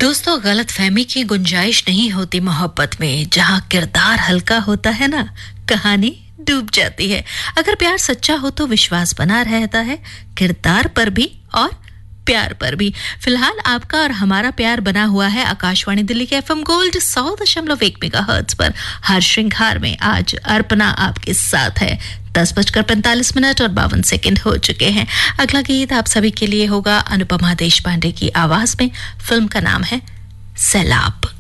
दोस्तों, गलतफहमी की गुंजाइश नहीं होती मोहब्बत में। जहां किरदार हल्का होता है ना, कहानी डूब जाती है। अगर प्यार सच्चा हो तो विश्वास बना रहता है, किरदार पर भी और प्यार पर भी। फिलहाल आपका और हमारा प्यार बना हुआ है आकाशवाणी दिल्ली के एफएम गोल्ड 100.1 मेगाहर्ट्ज पर। हर श्रृंगार में आज अर्पणा आपके साथ है। 10:45 और 52 सेकंड हो चुके हैं। अगला गीत आप सभी के लिए होगा अनुपमा देशपांडे की आवाज में। फिल्म का नाम है सैलाब।